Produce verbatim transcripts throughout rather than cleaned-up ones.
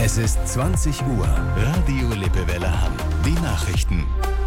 Es ist zwanzig Uhr. Radio Lippewelle Hamm. Die Nachrichten.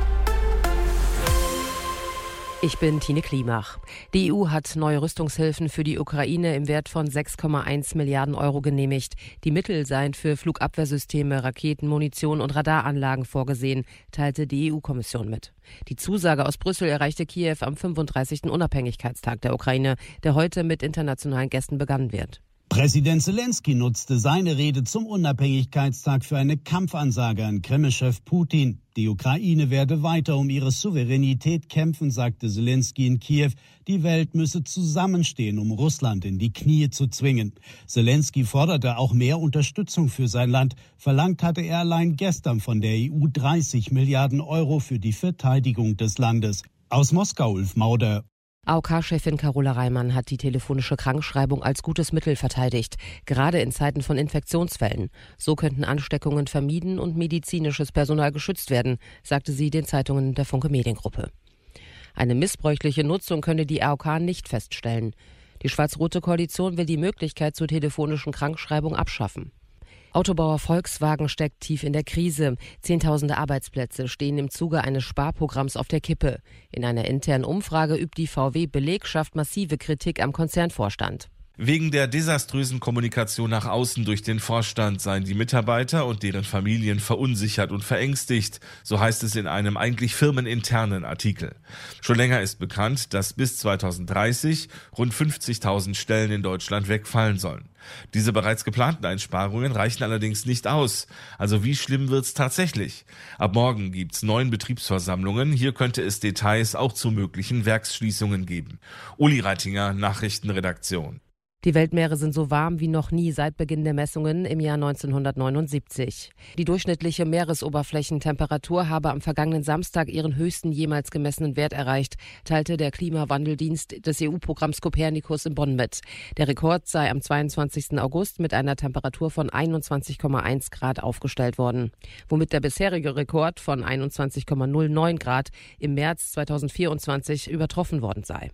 Ich bin Tine Klimach. Die E U hat neue Rüstungshilfen für die Ukraine im Wert von sechs Komma eins Milliarden Euro genehmigt. Die Mittel seien für Flugabwehrsysteme, Raketen, Munition und Radaranlagen vorgesehen, teilte die E U-Kommission mit. Die Zusage aus Brüssel erreichte Kiew am fünfunddreißigsten Unabhängigkeitstag der Ukraine, der heute mit internationalen Gästen begangen wird. Präsident Selenskyj nutzte seine Rede zum Unabhängigkeitstag für eine Kampfansage an Kreml-Chef Putin. Die Ukraine werde weiter um ihre Souveränität kämpfen, sagte Selenskyj in Kiew. Die Welt müsse zusammenstehen, um Russland in die Knie zu zwingen. Selenskyj forderte auch mehr Unterstützung für sein Land. Verlangt hatte er allein gestern von der E U dreißig Milliarden Euro für die Verteidigung des Landes. Aus Moskau, Ulf Mauder. A O K-Chefin Carola Reimann hat die telefonische Krankschreibung als gutes Mittel verteidigt, gerade in Zeiten von Infektionsfällen. So könnten Ansteckungen vermieden und medizinisches Personal geschützt werden, sagte sie den Zeitungen der Funke Mediengruppe. Eine missbräuchliche Nutzung könne die A O K nicht feststellen. Die schwarz-rote Koalition will die Möglichkeit zur telefonischen Krankschreibung abschaffen. Autobauer Volkswagen steckt tief in der Krise. Zehntausende Arbeitsplätze stehen im Zuge eines Sparprogramms auf der Kippe. In einer internen Umfrage übt die V W-Belegschaft massive Kritik am Konzernvorstand. Wegen der desaströsen Kommunikation nach außen durch den Vorstand seien die Mitarbeiter und deren Familien verunsichert und verängstigt, so heißt es in einem eigentlich firmeninternen Artikel. Schon länger ist bekannt, dass bis zweitausenddreißig rund fünfzigtausend Stellen in Deutschland wegfallen sollen. Diese bereits geplanten Einsparungen reichen allerdings nicht aus. Also wie schlimm wird's tatsächlich? Ab morgen gibt's neun Betriebsversammlungen. Hier könnte es Details auch zu möglichen Werksschließungen geben. Uli Reitinger, Nachrichtenredaktion. Die Weltmeere sind so warm wie noch nie seit Beginn der Messungen im Jahr neunzehnhundertneunundsiebzig. Die durchschnittliche Meeresoberflächentemperatur habe am vergangenen Samstag ihren höchsten jemals gemessenen Wert erreicht, teilte der Klimawandeldienst des E U-Programms Copernicus in Bonn mit. Der Rekord sei am zweiundzwanzigsten August mit einer Temperatur von einundzwanzig Komma eins Grad aufgestellt worden, womit der bisherige Rekord von einundzwanzig Komma null neun Grad im März zweitausendvierundzwanzig übertroffen worden sei.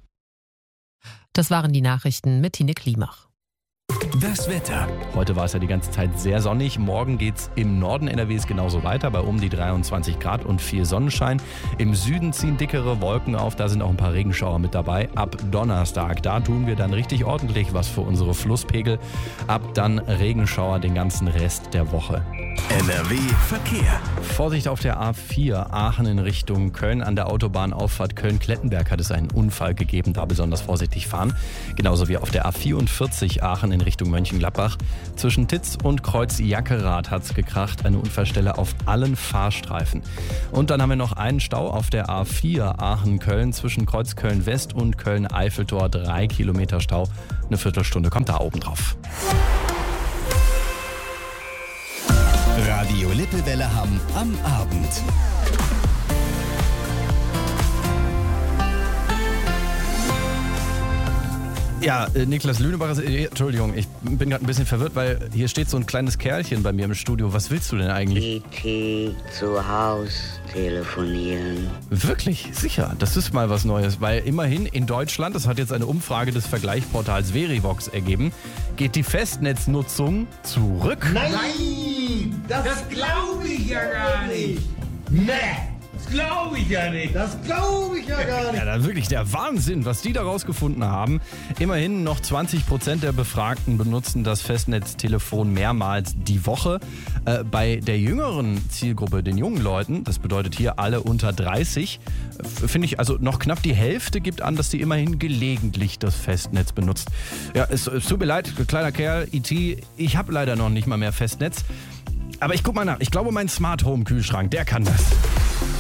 Das waren die Nachrichten mit Tine Klimach. Das Wetter. Heute war es ja die ganze Zeit sehr sonnig. Morgen geht es im Norden N R Ws genauso weiter, bei um die dreiundzwanzig Grad und viel Sonnenschein. Im Süden ziehen dickere Wolken auf, da sind auch ein paar Regenschauer mit dabei. Ab Donnerstag, da tun wir dann richtig ordentlich was für unsere Flusspegel. Ab dann Regenschauer den ganzen Rest der Woche. N R W Verkehr. Vorsicht auf der A vier, Aachen in Richtung Köln. An der Autobahnauffahrt Köln-Klettenberg hat es einen Unfall gegeben, da besonders vorsichtig fahren. Genauso wie auf der A vierundvierzig Aachen in Richtung Mönchengladbach. Zwischen Titz und Kreuz Jackerath hat es gekracht, eine Unfallstelle auf allen Fahrstreifen. Und dann haben wir noch einen Stau auf der A vier Aachen-Köln zwischen Kreuz Köln-West und Köln-Eiffeltor. Drei Kilometer Stau, eine Viertelstunde kommt da oben drauf. Radio Lippewelle Hamm am Abend. Ja, äh, Niklas Lünebacher, ist, äh, Entschuldigung, ich bin gerade ein bisschen verwirrt, weil hier steht so ein kleines Kerlchen bei mir im Studio. Was willst du denn eigentlich? E T zu Haus telefonieren. Wirklich? Sicher? Das ist mal was Neues, weil immerhin in Deutschland, das hat jetzt eine Umfrage des Vergleichsportals Verivox ergeben, geht die Festnetznutzung zurück. Nein! Nein, das, das glaube ich ja gar nicht. Nee, das glaube ich ja nicht. Das glaube ich ja gar nicht. Ja, dann wirklich der Wahnsinn, was die da rausgefunden haben. Immerhin noch zwanzig Prozent der Befragten benutzen das Festnetztelefon mehrmals die Woche. Äh, bei der jüngeren Zielgruppe, den jungen Leuten, das bedeutet hier alle unter dreißig, finde ich, also noch knapp die Hälfte gibt an, dass sie immerhin gelegentlich das Festnetz benutzt. Ja, es, es tut mir leid, kleiner Kerl, E T, ich habe leider noch nicht mal mehr Festnetz. Aber ich guck mal nach. Ich glaube, mein Smart Home Kühlschrank, der kann das.